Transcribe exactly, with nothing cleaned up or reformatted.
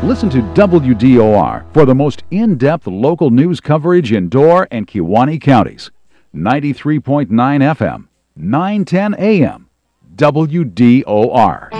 Listen to W D O R for the most in-depth local news coverage in Door and Kewaunee counties. ninety-three point nine F M, nine ten A M, W D O R.